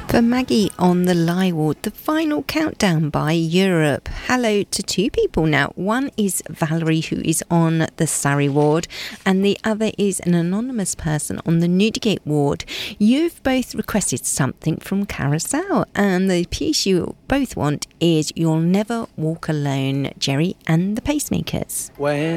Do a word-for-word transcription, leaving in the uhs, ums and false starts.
For Maggie on the Lie Ward, the final countdown by Europe. Hello to two people now. One is Valerie, who is on the Surrey ward, and the other is an anonymous person on the Newdigate ward. You've both requested something from Carousel, and the piece you both want is You'll Never Walk Alone, Jerry and the Pacemakers. When